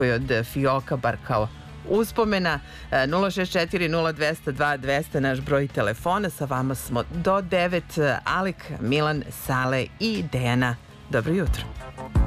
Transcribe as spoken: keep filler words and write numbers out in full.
od fioka, bar kao uspomena. Nula šest četiri nula dva zero dva dva zero naš broj telefona. Sa vama smo do devet. Alek, Milan, Sale i Dejana. Dobro jutro.